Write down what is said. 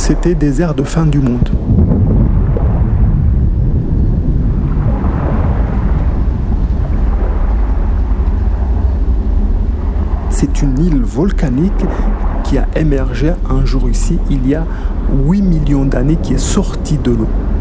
c'était des airs de fin du monde. C'est une île volcanique qui a émergé un jour ici, il y a 8 millions d'années, qui est sortie de l'eau.